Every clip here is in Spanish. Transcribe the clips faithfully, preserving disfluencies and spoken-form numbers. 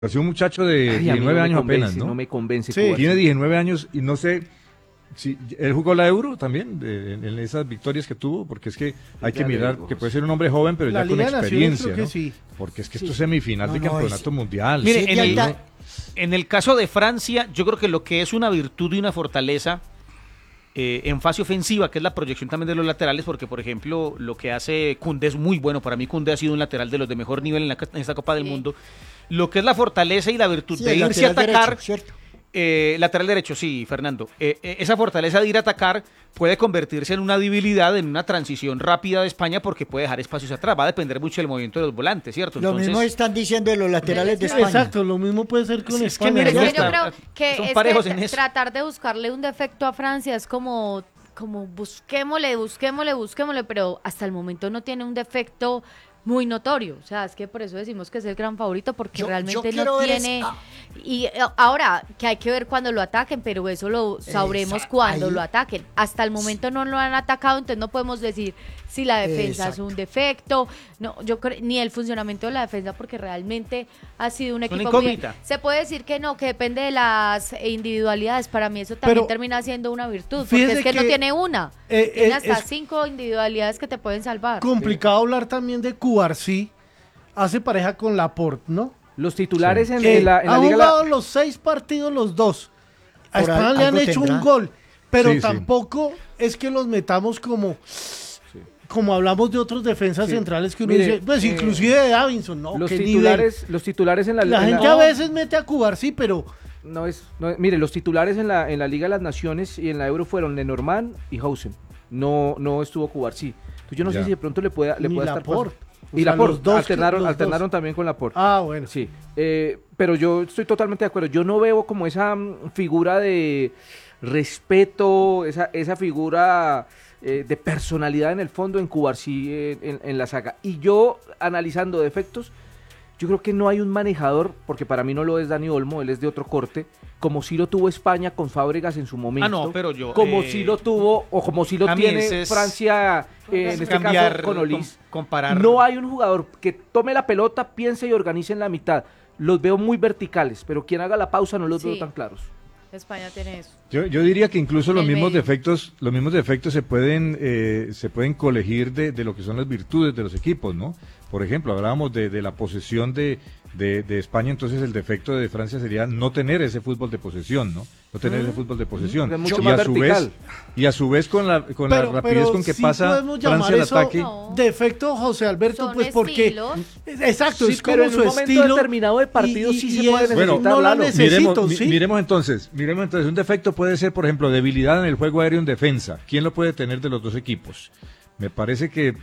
Pareció un muchacho de Ay, diecinueve no años convence, apenas, ¿no? No me convence. Sí, tiene diecinueve años y no sé si él jugó la Euro también, de, en, en esas victorias que tuvo, porque es que hay que mirar que puede ser un hombre joven, pero la ya con Liga experiencia, creo ¿no? que sí. Porque es que esto Sí. es semifinal No, de no, campeonato es- mundial. Mire, Sí, en ya el, está. en el caso de Francia, yo creo que lo que es una virtud y una fortaleza eh, en fase ofensiva, que es la proyección también de los laterales, porque por ejemplo lo que hace Koundé es muy bueno, para mí Koundé ha sido un lateral de los de mejor nivel en, la, en esta Copa del Sí. Mundo, lo que es la fortaleza y la virtud Sí, de el irse a lateral atacar, derecho, ¿cierto? eh, lateral derecho, sí, Fernando, eh, eh, esa fortaleza de ir a atacar puede convertirse en una debilidad en una transición rápida de España porque puede dejar espacios atrás, va a depender mucho del movimiento de los volantes, ¿cierto? Lo Entonces, mismo están diciendo de los laterales de España. Exacto, lo mismo puede ser con Sí, es que España. mire, ¿no? ya Es que yo está. creo que, Son es parejos que en eso. tratar de buscarle un defecto a Francia es como, como busquémosle, busquémosle, busquémosle, pero hasta el momento no tiene un defecto muy notorio. O sea, es que por eso decimos que es el gran favorito, porque Yo- yo realmente quiero no ver es- tiene... ah. Y eh, ahora, que hay que ver cuando lo ataquen, pero eso lo sabremos Exacto, cuando ahí- lo ataquen. Hasta el momento no lo han atacado, entonces no podemos decir si la defensa Exacto. es un defecto, no, yo creo, ni el funcionamiento de la defensa, porque realmente ha sido un Es una equipo muy- incógnita. se puede decir que no, que depende de las individualidades. Para mí eso también Pero, termina siendo una virtud, porque fíjese es que, no que, tiene una, eh, tiene eh, hasta es- cinco individualidades que te pueden salvar. Complicado hablar también de Cubarsí. Hace pareja con Laporte, ¿no? Los titulares en, Que en la, en la ha liga... jugado la- los seis partidos los dos. A Por España al- le han algo hecho tendrá. un gol, pero Sí, sí. tampoco es que los metamos como como hablamos de otros defensas Sí. centrales que uno Mire, dice, pues eh, inclusive de Davinson, ¿no? los ¿Qué titulares, los titulares en la, nivel? La en gente la- a veces mete a Cubarsí, pero No es, no es- mire, los titulares en la, en la Liga de las Naciones y en la Euro fueron Lenormand y Hausen. No, no estuvo Cubarsí. Entonces yo no Ya. sé si de pronto le pueda, le Ni pueda estar Laporte. pasando. O Y sea, Laporte, los dos- alternaron, los alternaron dos. también con Laporte. ah, bueno. Sí, eh, pero yo estoy totalmente de acuerdo. Yo no veo como esa mm, figura de respeto, esa, esa figura eh, de personalidad en el fondo en Cubarsí eh, en, en la saga. Y yo, analizando defectos, yo creo que no hay un manejador, porque para mí no lo es Dani Olmo, él es de otro corte, como si lo tuvo España con Fábregas en su momento. Ah, no, pero yo, Como eh, si lo tuvo, o como si lo a mí tiene ese es- Francia, eh, en este cambiar, caso con Olís. com- comparar. No hay un jugador que tome la pelota, piense y organice en la mitad. Los veo muy verticales, pero quien haga la pausa no los Sí. veo tan claros. España tiene eso. Yo, yo diría que incluso En los el mismos medio. defectos, los mismos defectos se pueden, eh, se pueden colegir de, de lo que son las virtudes de los equipos, ¿no? Por ejemplo, hablábamos de, de la posesión de, de, de España, entonces el defecto de Francia sería no tener ese fútbol de posesión, ¿no? No tener ese fútbol de posesión. porque es mucho y más a su vertical. vez, y a su vez con la, con la Pero- rapidez pero con que sí pasa podemos llamar Francia al eso- ataque. No. Defecto, José Alberto, Son pues porque... estilos. Exacto, Sí, es pero como en su un momento estilo. determinado de partido sí se puede es- Bueno, necesitar, no lo Lalo. necesito, miremos, mi- sí. miremos entonces, miremos entonces, un defecto puede ser, por ejemplo, debilidad en el juego aéreo en defensa. ¿Quién lo puede tener de los dos equipos? Me parece que,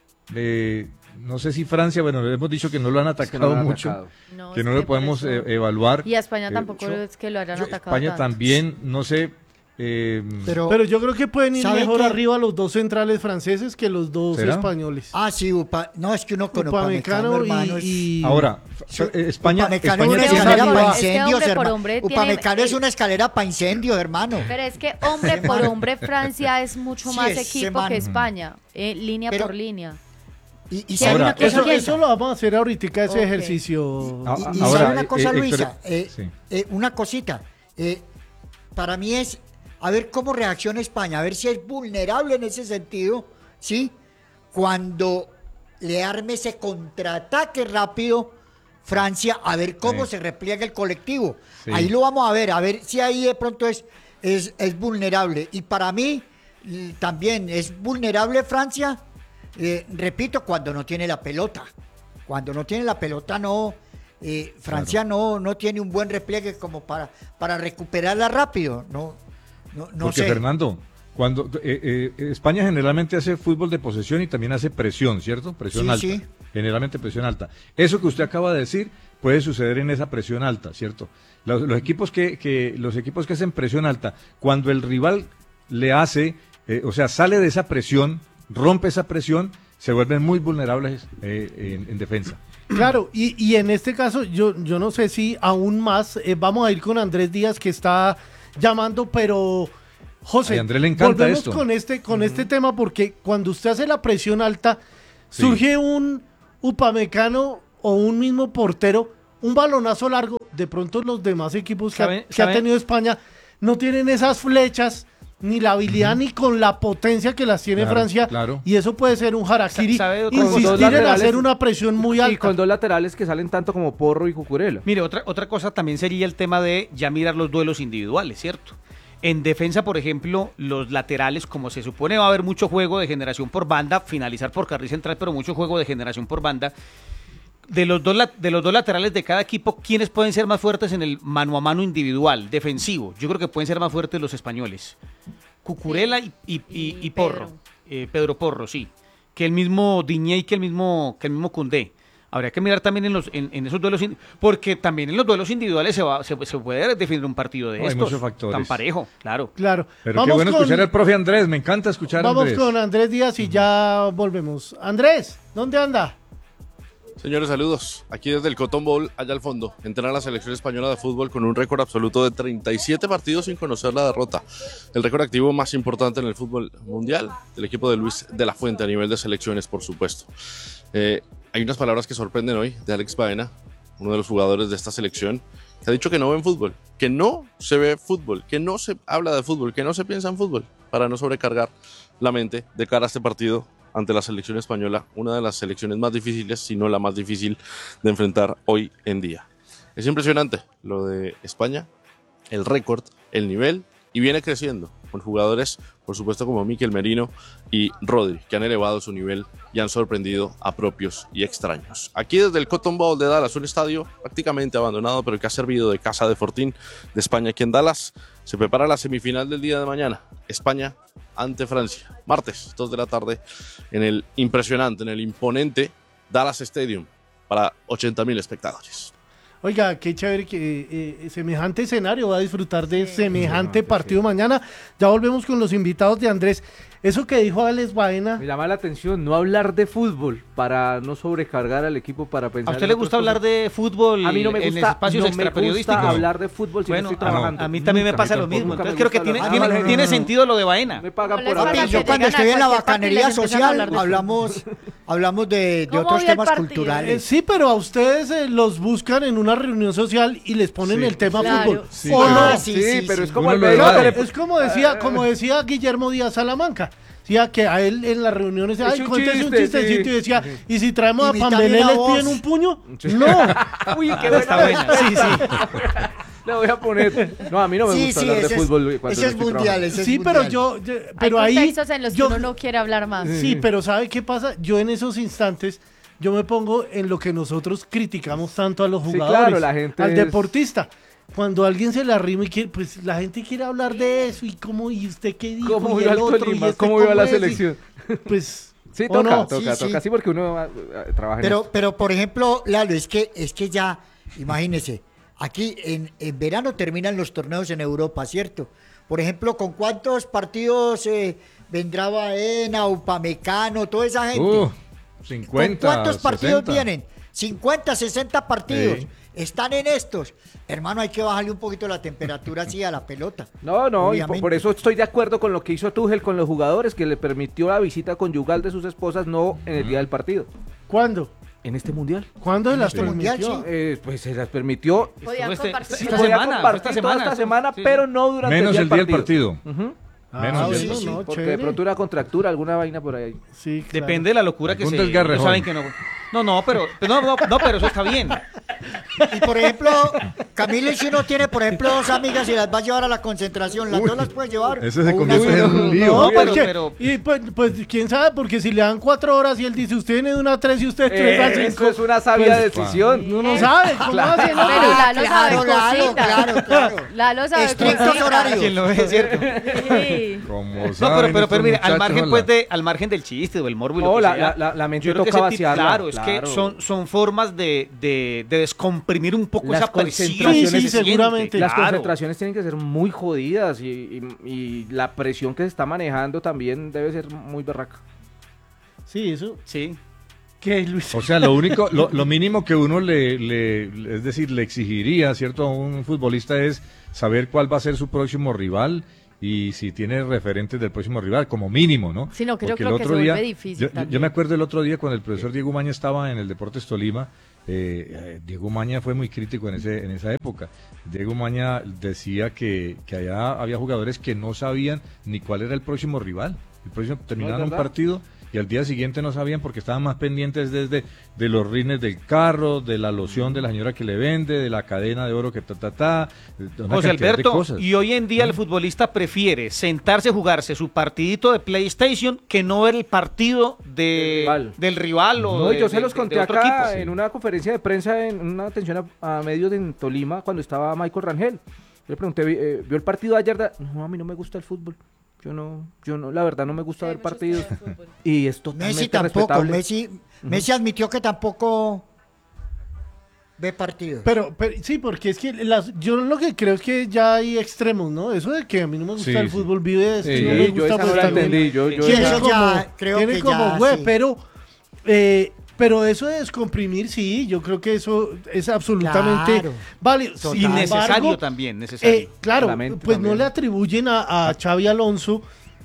eh, no sé si Francia, bueno, le hemos dicho que no lo han Es que atacado no lo han mucho, atacado. No, que es no lo por podemos eso- eh, evaluar. Y a España Eh, tampoco yo- es que lo hayan yo- atacado España tanto. también, no sé. eh, Pero, Pero yo creo que pueden ir ¿sabe mejor qué? arriba los dos centrales franceses que los dos ¿Será? españoles. ah, sí, Upa- no, es que uno con Upamecano Upamecano, y- hermano, es- y- ahora, Sí, eh, España, Upamecano España es una tiene- escalera Este para hombre- este incendios, hombre por hermano. hombre tiene- Upamecano es una escalera para incendios, hermano. Pero es que hombre por hombre Francia es mucho Sí, más ese equipo man. que España, eh, línea Pero- por línea. Y, y Sí, sabe ahora, una cosa, Eso, ¿quién? eso lo vamos a hacer ahorita, ese Ok. ejercicio. Ah, Y, ah, y ahora, sabe una eh, cosa, eh, Luisa, Héctor, eh, sí. eh, una cosita. eh, para mí es a ver cómo reacciona España, a ver si es vulnerable en ese sentido, ¿sí? Cuando le arme ese contraataque rápido Francia, a ver cómo Sí. se repliega el colectivo. Sí. Ahí lo vamos a ver, a ver si ahí de pronto es, es, es vulnerable. Y para mí l- también es vulnerable Francia, eh, repito, cuando no tiene la pelota. Cuando no tiene la pelota, no. eh, Francia no, no tiene un buen repliegue como para, para recuperarla rápido. No, no, no Porque sé. Fernando, cuando eh, eh, España generalmente hace fútbol de posesión y también hace presión, ¿cierto? Presión Sí, alta. sí. Generalmente presión alta. Eso que usted acaba de decir puede suceder en esa presión alta, ¿cierto? Los, los equipos que, que los equipos que hacen presión alta, cuando el rival le hace, eh, o sea, sale de esa presión, rompe esa presión, se vuelven muy vulnerables eh, en, en defensa. Claro, y, y en este caso yo, yo no sé si aún más, eh, vamos a ir con Andrés Díaz que está llamando, pero José, Ay, a Andrés le encanta volvemos esto. con este, con este tema porque cuando usted hace la presión alta, surge un Upamecano o un mismo portero un balonazo largo. De pronto los demás equipos que, ¿Saben- ha, que saben? ha tenido España no tienen esas flechas, ni la habilidad, ni con la potencia que las tiene Claro, Francia. claro. Y eso puede ser un harakiri, Sa- ¿sabe? Con dos insistir en laterales hacer una presión muy alta. Y con dos laterales que salen tanto como Porro y Cucurella. Mire, otra, otra cosa también sería el tema de ya mirar los duelos individuales, ¿cierto? En defensa, por ejemplo, los laterales, como se supone va a haber mucho juego de generación por banda, finalizar por carril central, pero mucho juego de generación por banda. De los dos, la- de los dos laterales de cada equipo, ¿quiénes pueden ser más fuertes en el mano a mano individual, defensivo? Yo creo que pueden ser más fuertes los españoles. Cucurella y, y- y- Y y Porro. Pedro. Eh, Pedro Porro, sí. Que el mismo Diñé y que el mismo, que el mismo Koundé. Habría que mirar también en los en, en esos duelos, in- porque también en los duelos individuales se va se, se puede definir un partido de No, hay estos. muchos factores. Tan parejo, claro. Claro. Pero qué bueno escuchar al profe Andrés, me encanta escuchar a Vamos Andrés. con Andrés Díaz y ya volvemos. Andrés, ¿dónde anda? Señores, saludos. Aquí desde el Cotton Bowl, allá al fondo, entrena la selección española de fútbol con un récord absoluto de treinta y siete partidos sin conocer la derrota. El récord activo más importante en el fútbol mundial, el equipo de Luis de la Fuente a nivel de selecciones, por supuesto. Eh, hay unas palabras que sorprenden hoy de Alex Baena, uno de los jugadores de esta selección, que ha dicho que no ven fútbol, que no se ve fútbol, que no se habla de fútbol, que no se piensa en fútbol, para no sobrecargar la mente de cara a este partido ante la selección española, una de las selecciones más difíciles, si no la más difícil de enfrentar hoy en día. Es impresionante lo de España, el récord, el nivel, y viene creciendo con jugadores, por supuesto, como Mikel Merino y Rodri, que han elevado su nivel y han sorprendido a propios y extraños. Aquí desde el Cotton Bowl de Dallas, un estadio prácticamente abandonado, pero que ha servido de casa de fortín de España aquí en Dallas, se prepara la semifinal del día de mañana. España ante Francia, martes, dos de la tarde, en el impresionante, en el imponente Dallas Stadium, para ochenta mil espectadores. Oiga, qué chévere que eh, semejante escenario va a disfrutar de semejante partido mañana. Ya volvemos con los invitados de Andrés. Eso que dijo Alex Baena. Me llama la atención no hablar de fútbol para no sobrecargar al equipo para pensar. ¿A usted en le otras gusta cosas. hablar de fútbol A mí no me en gusta, espacios no me extraperiodísticos? gusta hablar de fútbol si Bueno, no estoy a, trabajando. a mí también me Nunca, pasa lo tampoco, mismo. nunca me Entonces creo que gusta tiene, hablar. tiene, Ah, no, no, tiene no, no. sentido lo de Baena. Me pagan ¿Cómo por les hablar. pasa Papi, que yo cuando llegan a estoy en la cualquier parte y les bacanería empiezan a social hablar de hablamos, hablamos de, de ¿Cómo otros vio el temas partido? Eh, culturales. sí, pero a ustedes eh, los buscan en una reunión social y les ponen Sí. el tema Claro. fútbol. Sí, ¿O pero- no? Ah, sí, Sí, sí, pero sí. es como Uno el lo médico evade. que le- Es como decía, como decía Guillermo Díaz Salamanca. Decía que a él en las reuniones, Es ay, un cuéntese un chiste, chistecito sí. y decía, ¿y si traemos a Imítame Pambelé la les voz. piden un puño? Sí. No. Uy, qué Está buena. buena. Sí, sí. Le voy a poner. No, a mí no me Sí, gusta sí, hablar ese de es- fútbol cuando ese no es estoy mundial, trabajando. ese es Sí, pero mundial. yo, yo- Hay pero ahí, contextos en los que yo- uno no quiere hablar más. sí, pero ¿sabe qué pasa? Yo en esos instantes, yo me pongo en lo que nosotros criticamos tanto a los Sí, jugadores, claro, la gente al es- deportista. Cuando alguien se le arrima y quiere, pues la gente quiere hablar de eso y cómo, y usted qué dijo, ¿Cómo y vio el al otro, Tolima? y este ¿Cómo vio a la es, y- selección? Pues, Sí, ¿o toca, no? toca, Sí, toca. sí. Sí, porque uno eh, trabaja en Pero, esto. pero por ejemplo, Lalo, es que, es que ya, imagínese, aquí en, en verano terminan los torneos en Europa, ¿cierto? Por ejemplo, ¿con cuántos partidos eh, vendrá Baena, Upamecano, toda esa gente? Uh, ¿Con cincuenta, cuántos partidos sesenta. vienen? cincuenta, sesenta partidos. Sí. Están en estos. Hermano, hay que bajarle un poquito la temperatura así a la pelota. No, no, y por, Obviamente. por eso estoy de acuerdo con lo que hizo Tuchel con los jugadores, que le permitió la visita conyugal de sus esposas, no en el día del partido. ¿Cuándo? En este mundial. ¿Cuándo se las este mundial, permitió? sí. Eh, pues se las permitió. Podían Estuvo este- compartir. esta Sí, semana, podía fue compartir esta toda semana, esta sí, semana, sí. pero no durante Menos el el día día del del partido. Ujú. Ah, Menos bueno, el- sí, sí. no, Porque de chévere. pronto una contractura, alguna vaina por ahí. Sí, claro. Depende de la locura que Algún se... desgarrejón. no saben que no... No, no, pero... No, no, no, pero eso está bien. Y por ejemplo, Camilo, si uno tiene, por ejemplo, dos amigas y las va a llevar a la concentración, ¿las Uy, dos las puede llevar? ese se ¿O una convierte sola? en un lío. No, No, pero- porque- pero- y pues, pues, quién sabe, porque si le dan cuatro horas y él dice, usted viene de una a tres y usted tres a Eh, cinco. eso es una sabia pues, decisión. Uno no sabe, ¿cómo Claro. hace, no? Pero Lalo sabe Claro, Lalo, cositas. claro, claro. Lalo sabe Estrictos cositas. horarios. ¿Quién lo ve, cierto? Sí. Como No, saben pero, pero, estos pero mire, al muchachos, margen, hola. pues, de, al margen del chiste o el morbo y lo No, que la- sea, la- la- la mente yo creo que toca ese tipo- vaciarla, Claro, es claro. que son, son formas de, de, de descomprimir un poco Las esa presión. concentraciones- que Sí, se sí, siente, seguramente. Las claro. concentraciones tienen que ser muy jodidas y, y- y la presión que se está manejando también debe ser muy berraca. Sí, eso. Sí. ¿Qué, Luis? O sea, lo único, lo, lo mínimo que uno le, le- es decir, le exigiría, ¿cierto?, a un futbolista es saber cuál va a ser su próximo rival y si tiene referentes del próximo rival, como mínimo, ¿no? Sí, no, creo, Porque creo el que otro se día, vuelve difícil yo, también. yo me acuerdo el otro día cuando el profesor Diego Maña estaba en el Deportes Tolima, eh, eh, Diego Maña fue muy crítico en ese en esa época. Diego Maña decía que, que allá había jugadores que no sabían ni cuál era el próximo rival. El próximo terminaban un partido y al día siguiente no sabían porque estaban más pendientes desde de los rines del carro, de la loción de la señora que le vende, de la cadena de oro que ta ta ta, una José cantidad de Alberto, cosas. y hoy en día el futbolista prefiere sentarse a jugarse su partidito de PlayStation que no ver el partido de, rival. del rival o No, de, yo se de- los de- conté de otro acá equipo. en sí. una conferencia de prensa, en una atención a, a medios en Tolima, cuando estaba Michael Rangel. Yo le pregunté, "Vi- eh, ¿vio el partido de ayer?" No, a mí no me gusta el fútbol. Yo no, yo no, la verdad no me gusta ver partidos. Y es totalmente Messi tampoco, respetable. Messi, Messi admitió que tampoco ve partidos. Pero, pero sí, porque es que las, yo lo que creo es que ya hay extremos, ¿no? Eso de que a mí no me gusta Sí, el sí. fútbol, vive de esto, Sí, no yo me yo gusta, esa pues no la también entendí. Yo, yo Sí, tiene eso como, ya creo tiene que como ya, web, sí. pero eh, pero eso de descomprimir, sí, yo creo que eso es absolutamente Claro. válido. Total. Sin Innecesario embargo, también, necesario. eh, claro, Lamento pues no también. le atribuyen a, a Xavi Alonso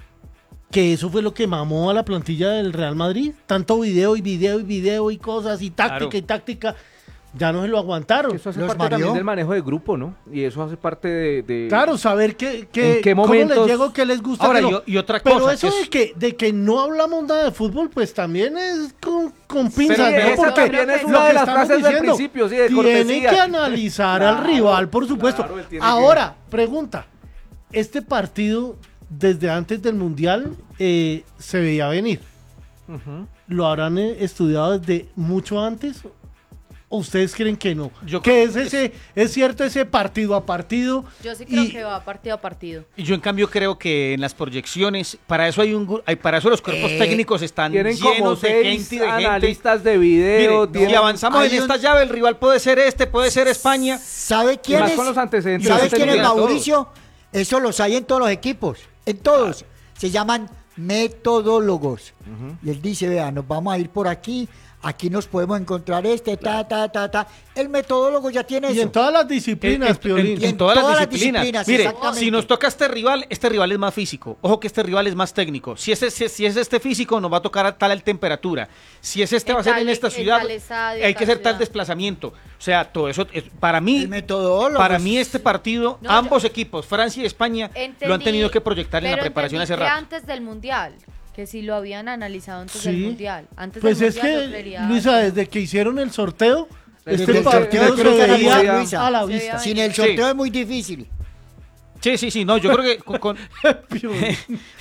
que eso fue lo que mamó a la plantilla del Real Madrid. Tanto video y video y video y cosas y táctica Claro. y táctica. Ya no se lo aguantaron. Eso hace Los parte mareó. también del manejo de grupo, ¿no? Y eso hace parte de... de- Claro, saber que, que ¿En qué cómo momentos? les llegó, qué les gusta. Ahora, qué no. y o- y otra Pero cosa, eso que de es- que, de que no hablamos nada de fútbol, pues también es con, con Sí, pinzas, ¿no? esa Porque también es lo una que de las estamos frases del diciendo, principio, sí, de tiene cortesía. que analizar Claro, al rival, por supuesto. claro, él tiene que- Ahora, pregunta, este partido desde antes del Mundial eh, se veía venir. Ujú. ¿Lo habrán eh, estudiado desde mucho antes? ¿O ustedes creen que no? Yo que creo es que ese, es cierto ese partido a partido. Yo sí creo y- que va partido a partido. Y yo en cambio creo que en las proyecciones, para eso hay un gru- hay, para eso los cuerpos Eh, técnicos están Tienen como llenos de seis gente y de gente. analistas de video. Mire, tienen- si avanzamos hay en esta un- llave, el rival puede ser este, puede ser España. ¿Sabe quién más es? con los antecedentes ¿Sabe que quién es tenían todos. Mauricio? Eso los hay en todos los equipos, en todos. Se llaman metodólogos. Y él dice, vea, nos vamos a ir por aquí, aquí nos podemos encontrar este, ta, ta, ta, ta. El metodólogo ya tiene Y eso. en todas las disciplinas, En- en- Piolín. en, Y en todas, todas las las disciplinas. disciplinas, Mire, exactamente. si nos toca este rival, este rival es más físico. Ojo que este rival es más técnico. Si es, si, si es este físico, nos va a tocar a tal temperatura. Si es este, En va a ser tal- en esta en ciudad. tal estadio, Hay que tal hacer tal ciudad. desplazamiento. O sea, todo eso, es- para mí, El metodólogo. para mí este partido, No, ambos equipos, Francia y España, lo han Entendí, tenido que proyectar en la pero preparación hace entendí que rato. antes del Mundial, que si lo habían analizado antes Sí. del Mundial. Antes Pues del es mundial, yo que, creería Luisa, que- desde que hicieron el sorteo, Desde este el partido sorteo se creo que era veía muy Luisa. a la Se vista. veía Sin el Sí. sorteo es muy difícil. Sí, sí, sí, no, yo creo que con, con- Piolín.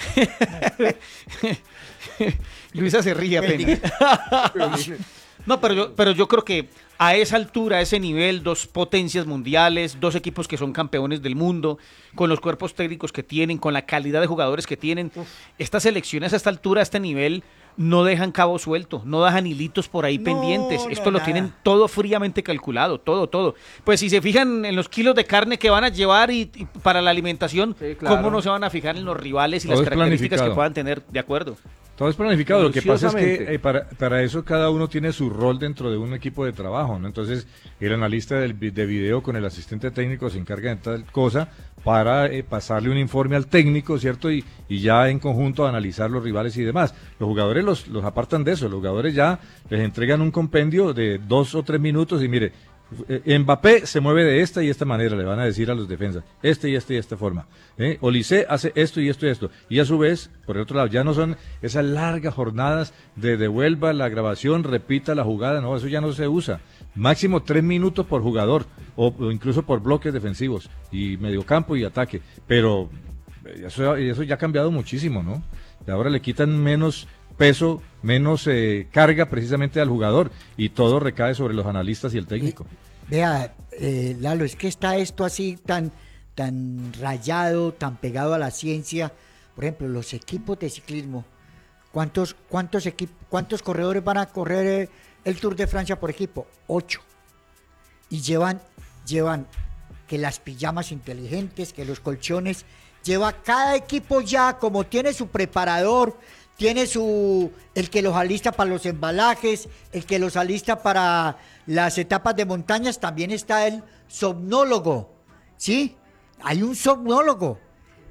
Luisa se ríe apenas. No, pero yo, pero yo creo que a esa altura, a ese nivel, dos potencias mundiales, dos equipos que son campeones del mundo, con los cuerpos técnicos que tienen, con la calidad de jugadores que tienen, estas selecciones a esta altura, a este nivel, no dejan cabo suelto, no dejan hilitos por ahí No, pendientes. no, Esto lo nada. tienen todo fríamente calculado, todo, todo. Pues si se fijan en los kilos de carne que van a llevar y, y para la alimentación, Sí, claro. ¿cómo no se van a fijar en los rivales y Todo las es características que planificado. puedan tener? De acuerdo. Todo es planificado, lo que pasa es que Minuciosamente. eh, para, para eso cada uno tiene su rol dentro de un equipo de trabajo, ¿no? Entonces, el analista del, vi- de video con el asistente técnico se encarga de tal cosa para eh, pasarle un informe al técnico, ¿cierto? Y, y ya en conjunto analizar los rivales y demás. Los jugadores los, los apartan de eso, los jugadores ya les entregan un compendio de dos o tres minutos y mire, eh, Mbappé se mueve de esta y esta manera, le van a decir a los defensas, este y este y esta forma. ¿eh? Olise hace esto y esto y esto. Y a su vez, por el otro lado, ya no son esas largas jornadas de devuelva la grabación, repita la jugada, no, eso ya no se usa. Máximo tres minutos por jugador, o, o incluso por bloques defensivos, y mediocampo y ataque. Pero eh, eso, eso ya ha cambiado muchísimo, ¿no? Y ahora le quitan menos peso, menos eh, carga precisamente al jugador, y todo recae sobre los analistas y el técnico. Vea, eh, Lalo, es que está esto así tan, tan rayado, tan pegado a la ciencia. Por ejemplo, los equipos de ciclismo. ¿Cuántos, cuántos, equip- cuántos corredores van a correr eh, el Tour de Francia por equipo? Ocho. Y llevan, llevan que las pijamas inteligentes, que los colchones, lleva cada equipo ya, como tiene su preparador, tiene su, el que los alista para los embalajes, el que los alista para las etapas de montañas, también está el somnólogo, ¿sí? Hay un somnólogo.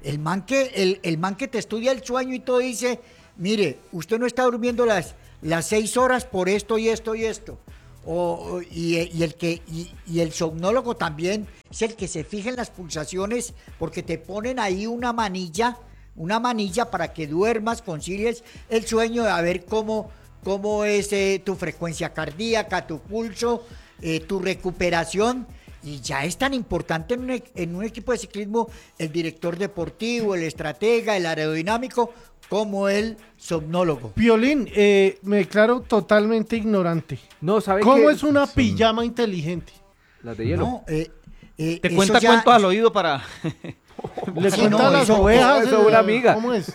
El man que, el, el man que te estudia el sueño y todo dice, mire, usted no está durmiendo las, las seis horas por esto y esto y esto. O, y, y el que y, y el somnólogo también es el que se fija en las pulsaciones porque te ponen ahí una manilla, una manilla para que duermas, concilies el sueño, a ver cómo, cómo es eh, tu frecuencia cardíaca, tu pulso, eh, tu recuperación. Y ya es tan importante en un, en un equipo de ciclismo el director deportivo, el estratega, el aerodinámico, como el somnólogo. Piolín, eh, me declaro totalmente ignorante. No, ¿sabe ¿Cómo qué? es una pijama inteligente? Las de hielo. No, eh, eh, Te eso cuenta ya- cuentos al oído para... Le Sí, cuenta no, las eso- ovejas. eso es una amiga. ¿Cómo es?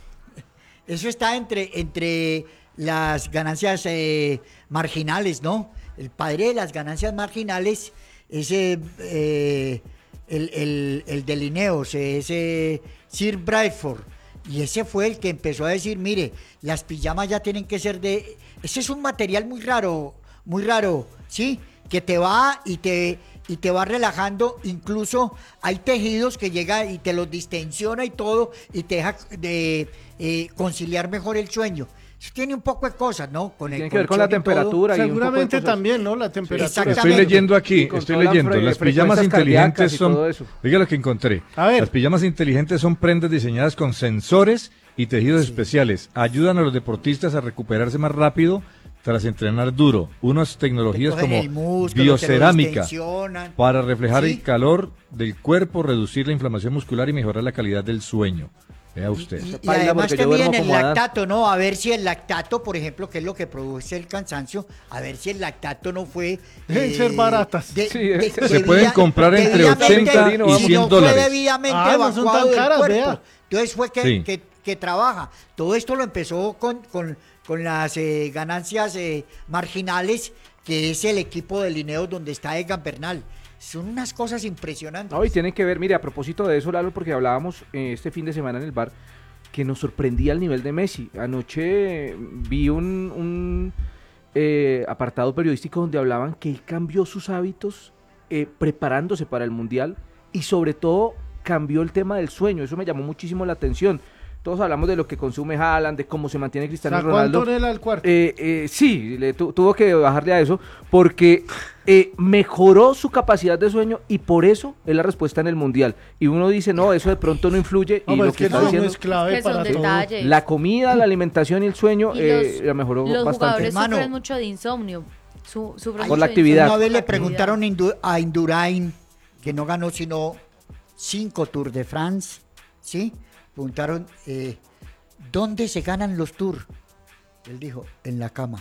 Eso está entre, entre las ganancias eh, marginales, ¿no? El padre de las ganancias marginales es eh, eh, el, el, el de Linneos, ese Sir Bradford. Y ese fue el que empezó a decir, mire, las pijamas ya tienen que ser de... Ese es un material muy raro, muy raro, ¿sí? Que te va y te, y te va relajando. Incluso hay tejidos que llega y te los distensiona y todo y te deja de eh, conciliar mejor el sueño. Eso tiene un poco de cosas, ¿no? Con el Tiene que ver con la colchón y todo. temperatura. y un poco de Seguramente cosas. también, ¿no? La temperatura. Exactamente. Estoy leyendo aquí, Y estoy controlan leyendo. fre- Las pijamas frecuencias inteligentes cardíacas y son. todo eso. Oiga lo que encontré. A ver. Las pijamas inteligentes son prendas diseñadas con sensores y tejidos especiales. Ayudan a los deportistas a recuperarse más rápido tras entrenar duro. Unas Te tecnologías cogen como el músculo, te lo biocerámica distensionan. para reflejar Sí. el calor del cuerpo, reducir la inflamación muscular y mejorar la calidad del sueño. Vea usted. Y, y Baila además porque te yo duermo miden el como Adán. lactato, ¿no? A ver si el lactato, por ejemplo, que es lo que produce el cansancio, a ver si el lactato no fue... Deben ser baratas. Sí, debe ser. Se pueden comprar entre debidamente- ochenta y si cien no fue dólares. debidamente Ah, no son evacuado tan del caras, cuerpo. vea. Entonces fue que, Sí. que, que trabaja. Todo esto lo empezó con, con, con las eh, ganancias eh, marginales, que es el equipo de Linneos donde está Egan Bernal. Son unas cosas impresionantes. No, y tienen que ver, mire, a propósito de eso, Lalo, porque hablábamos eh, este fin de semana en el bar, que nos sorprendía el nivel de Messi. Anoche vi un, un eh, apartado periodístico donde hablaban que él cambió sus hábitos eh, preparándose para el Mundial y sobre todo cambió el tema del sueño. Eso me llamó muchísimo la atención. Todos hablamos de lo que consume Haaland, de cómo se mantiene Cristiano ¿A Ronaldo. cuánto era el cuarto? Eh, eh, sí, le tu- tuvo que bajarle a eso porque eh, mejoró su capacidad de sueño y por eso es la respuesta en el Mundial. Y uno dice, no, eso de pronto no influye. No, y pero lo es que que está el sueño diciendo, es clave Que son para todo. detalles. la comida, la alimentación y el sueño Y eh, los, la mejoró los bastante. jugadores Hermano. sufren mucho de insomnio. Su, sufren Por mucho la de actividad. insomnio Una vez por le la preguntaron Indu- a Indurain, que no ganó sino cinco Tours de France, ¿sí? Preguntaron, eh, ¿dónde se ganan los Tours? Él dijo, en la cama,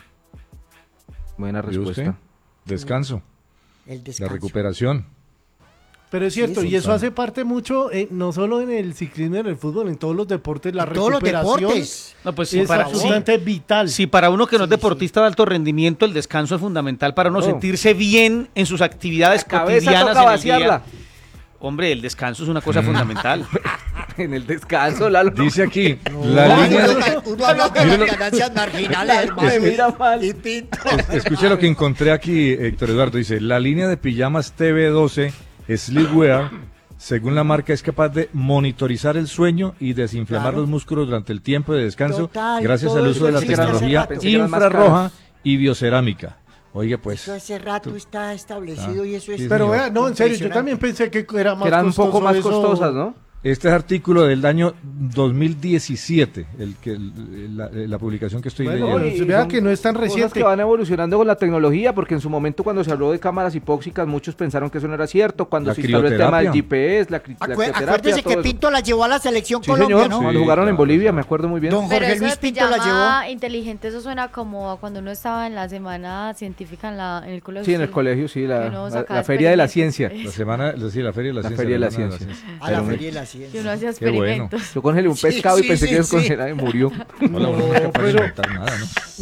Buena ¿Ve usted? respuesta. Descanso, el la descanso. recuperación. Pero es cierto, Sí, y sí, eso claro. hace parte mucho, eh, no solo en el ciclismo y en el fútbol, en todos los deportes, la En todos los recuperación deportes. No, pues sí, es para, sí, absolutamente vital. sí, para uno que no es Sí, deportista de alto rendimiento, el descanso es fundamental para uno No. sentirse bien en sus actividades La cabeza cotidianas toca en el día. vaciarla. Hombre, el descanso es una cosa fundamental. En el descanso, Lalo. Dice aquí, la No, línea... uno, uno habla de Mire las lo- ganancias marginales, hermano. Me mira mal. Y pinto. Escuche lo que encontré aquí, Héctor Eduardo. Dice, la línea de pijamas T V doce Sleepwear, según la marca, es capaz de monitorizar el sueño y desinflamar Claro. los músculos durante el tiempo de descanso Total, gracias todo al eso uso de la existe hace tecnología rato. Pensé que eran más infrarroja y biocerámica. Oye, pues, Eso hace rato está establecido Ah, y eso es... sí, Pero señor. vea, no, en serio, yo Impresionante. también pensé que era más Que eran un costoso poco más eso. costosas, ¿no? este es artículo del año dos mil diecisiete, el que, el- la, la publicación que estoy Bueno, leyendo. se vea son que no es tan cosas reciente. que van evolucionando con la tecnología, porque en su momento cuando se habló de cámaras hipóxicas, muchos pensaron que eso no era cierto. Cuando La se instaló el tema del crioterapia. G P S, la, cri- la Acue- crioterapia, Acuérdese todo que eso. Pinto la llevó a la selección Sí, Colombia, señor, ¿no? cuando Sí, jugaron en claro, Bolivia, claro. me acuerdo muy bien. Don Pero Jorge eso Luis de Pinto la pijama llevó. inteligente, eso suena como a cuando uno estaba en la semana científica en, la, en el colegio. Sí, en el colegio, sí, la, Que uno la- sacaba la feria de la experimentos. ciencia. La semana, sí, la feria de la, La ciencia. feria de la semana ciencia. A la Pero- feria de la Que ciencia. uno hacía Qué bueno. experimentos. Yo congelé un Sí, pescado y sí, pensé sí, que sí. descongelaba y murió. Hola, uno no es capaz de pero- inventar nada, ¿no? No, pero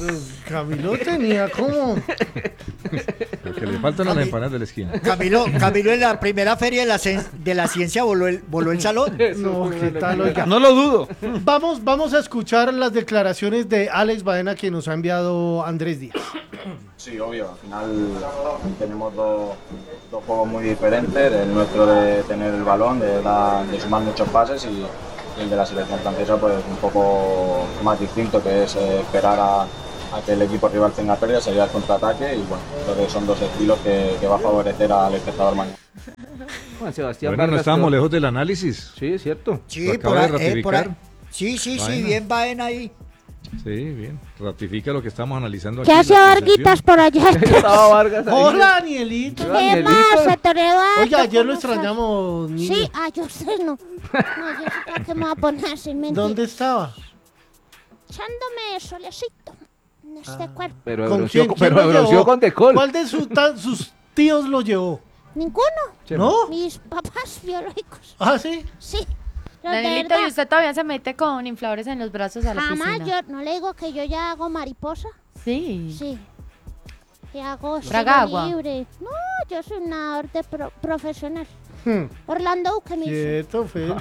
Pues, Camilo tenía como... Lo que le faltan a las empanadas de la esquina. Camilo, Camilo en la primera feria de la, cien- de la ciencia voló el, voló el salón. No, ¿qué tal, oiga? No lo dudo. Vamos, vamos a escuchar las declaraciones de Alex Baena que nos ha enviado Andrés Díaz. Sí, obvio, al final tenemos dos, dos juegos muy diferentes, el nuestro de tener el balón, de, dar- de sumar muchos pases y, y el de la selección francesa pues un poco más distinto, que es eh, esperar a, a que el equipo rival tenga pérdida, salir al contraataque y bueno, creo que son dos estilos que, que va a favorecer al espectador mañana. Juan Sebastián Bueno, no Vargas, estábamos pero- lejos del análisis. Sí, es cierto. Sí, Lo por acaba ahí, de eh, por ahí. ratificar. Sí, sí, sí, Baena. bien Baena ahí. Sí, bien. Ratifica lo que estamos analizando aquí. ¿Qué la hace conversación. Varguitas por allá? Estaba Vargas ahí. Hola, Danielito. Hola, ¿Qué Danielito. más? ¿Se te levanta? Oye, ayer lo ¿Cómo estás? extrañamos, niño. Sí, ah, yo usted no. No, yo sé para qué me voy a poner sin mentir. ¿Dónde estaba? Echándome solecito en este cuerpo. Pero ¿Con bronceó quién? con- ¿Quién pero lo bronceó llevó? con Decol. ¿Cuál de su ta- sus tíos lo llevó? Ninguno. ¿No? Mis papás biológicos. ¿Ah, sí? Sí. Los de Danielito, verdad. ¿y usted todavía se mete con infladores en los brazos a la Jamás piscina? yo no le digo que yo ya hago mariposa. Sí. Sí. Que hago Traga estilo agua. libre. No, yo soy un nadador de pro- profesional. Hmm, Orlando Duque me hizo. Quieto, Félix.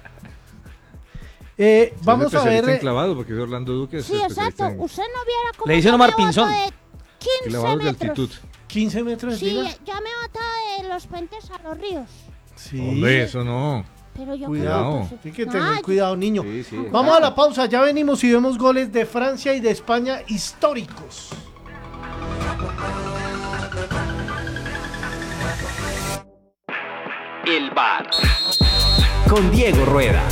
Eh, Usted vamos es a especialista ver. en clavado, porque Orlando Duque es Sí, especialista exacto. en- Usted no viera cómo Le dicen yo Omar me boto Pinzón. de quince clavados de metros. altitud. quince metros de Sí, tiro. ya me he botado de los puentes a los ríos. Sí. Hombre, eso no. Pero yo Cuidado. como, pues, Hay que no, tener yo- cuidado, niño. Sí, sí. Vamos a la pausa. Ya venimos y vemos goles de Francia y de España históricos. El bar con Diego Rueda.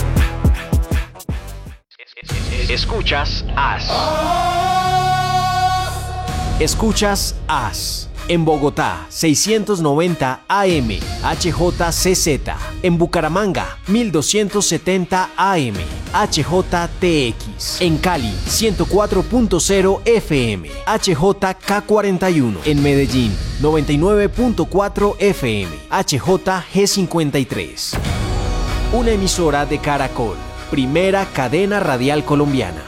Escuchas As. Escuchas As. En Bogotá, seiscientos noventa A M, H J C Z. En Bucaramanga, mil doscientos setenta A M, H J T X. En Cali, ciento cuatro punto cero F M, H J K cuarenta y uno. En Medellín, noventa y nueve punto cuatro F M, H J G cincuenta y tres. Una emisora de Caracol, primera cadena radial colombiana.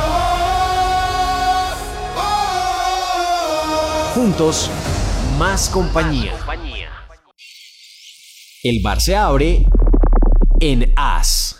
Juntos, más compañía. El bar se abre en As.